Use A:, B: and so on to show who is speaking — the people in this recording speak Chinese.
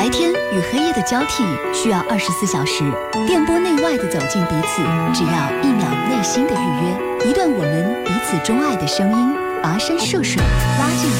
A: 白天与黑夜的交替需要24小时，电波内外的走进彼此，只要1秒内心的预约，一段我们彼此钟爱的声音，跋山涉水，拉近